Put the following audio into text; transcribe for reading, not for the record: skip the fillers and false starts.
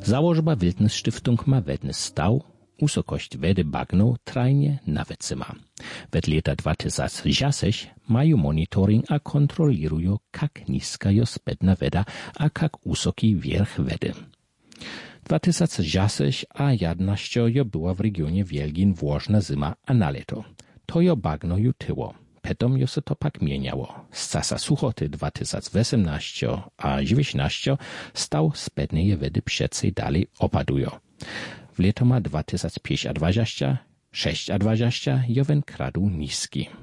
Założba Wildnisstiftung ma wedny stał, usokość wedy bagno trajnie nawet zima. Wed leta 2010 mają monitoring a kontrolują, jak niska jest bedna weda, a jak usoki wierch wedy. 2010 a 11 była w regionie Wielgin włożna zima a na leto. To jo bagno ju tyło. Potom jo se to pak mieniało. Z czasa suchoty 2018 a 19 stał spedneje wedy przecej dalej opadują. W letoma 2025 a 20, 6 a 20 jowen kradu niski.